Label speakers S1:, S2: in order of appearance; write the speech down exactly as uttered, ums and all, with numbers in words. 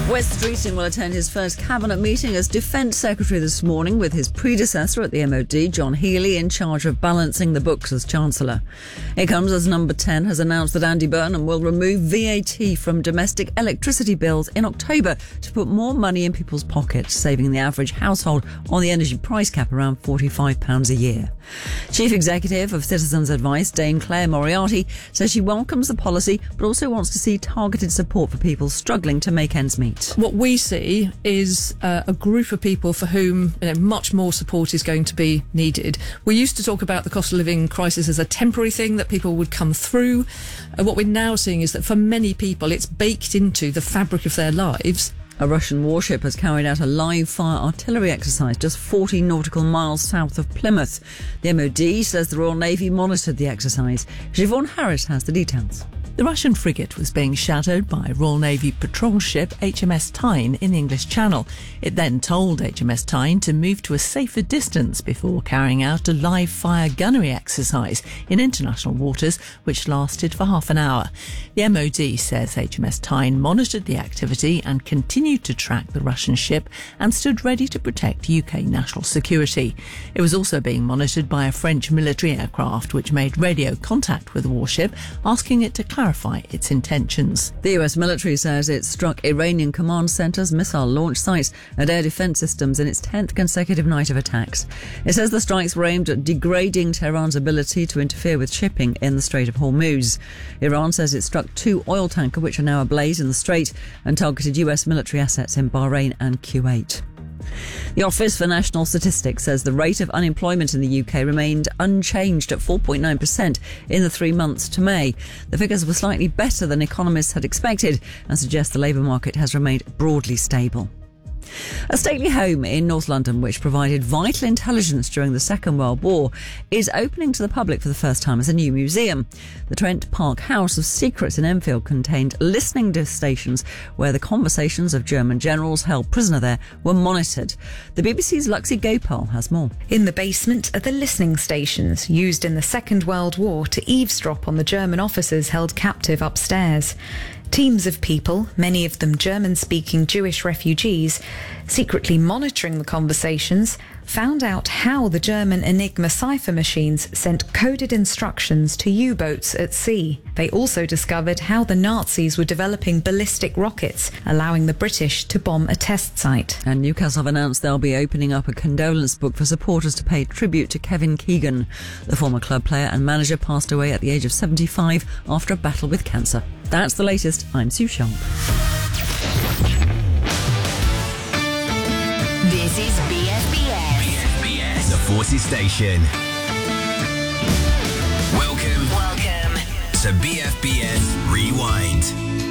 S1: Wes Streeting will attend his first cabinet meeting as Defence Secretary this morning with his predecessor at the M O D, John Healey, in charge of balancing the books as Chancellor. It comes as Number ten has announced that Andy Burnham will remove V A T from domestic electricity bills in October to put more money in people's pockets, saving the average household on the energy price cap around forty-five pounds a year. Chief Executive of Citizens Advice, Dame Claire Moriarty, says she welcomes the policy but also wants to see targeted support for people struggling to make ends meet.
S2: What we see is uh, a group of people for whom you know, much more support is going to be needed. We used to talk about the cost of living crisis as a temporary thing that people would come through. Uh, what we're now seeing is that for many people it's baked into the fabric of their lives.
S1: A Russian warship has carried out a live-fire artillery exercise just forty nautical miles south of Plymouth. The M O D says the Royal Navy monitored the exercise. Siobhan Harris has the details.
S3: The Russian frigate was being shadowed by Royal Navy patrol ship H M S Tyne in the English Channel. It then told H M S Tyne to move to a safer distance before carrying out a live fire gunnery exercise in international waters, which lasted for half an hour. The M O D says H M S Tyne monitored the activity and continued to track the Russian ship and stood ready to protect U K national security. It was also being monitored by a French military aircraft, which made radio contact with the warship, asking it to clarify its intentions.
S1: The U S military says it struck Iranian command centres, missile launch sites and air defence systems in its tenth consecutive night of attacks. It says the strikes were aimed at degrading Tehran's ability to interfere with shipping in the Strait of Hormuz. Iran says it struck two oil tankers which are now ablaze in the Strait and targeted U S military assets in Bahrain and Kuwait. The Office for National Statistics says the rate of unemployment in the U K remained unchanged at four point nine percent in the three months to May. The figures were slightly better than economists had expected and suggest the labour market has remained broadly stable. A stately home in North London, which provided vital intelligence during the Second World War, is opening to the public for the first time as a new museum. The Trent Park House of Secrets in Enfield contained listening stations where the conversations of German generals held prisoner there were monitored. The B B C's Luxie Gopal has more.
S4: In the basement are the listening stations used in the Second World War to eavesdrop on the German officers held captive upstairs. Teams of people, many of them German-speaking Jewish refugees, secretly monitoring the conversations, found out how the German Enigma cipher machines sent coded instructions to U-boats at sea. They also discovered how the Nazis were developing ballistic rockets, allowing the British to bomb a test site.
S1: And Newcastle have announced they'll be opening up a condolence book for supporters to pay tribute to Kevin Keegan. The former club player and manager passed away at the age of seventy-five after a battle with cancer. That's the latest. I'm Sue Sharp.
S5: This is B F B S.
S6: B F B S, the Forces Station. Welcome,
S5: Welcome
S6: to B F B S Rewind.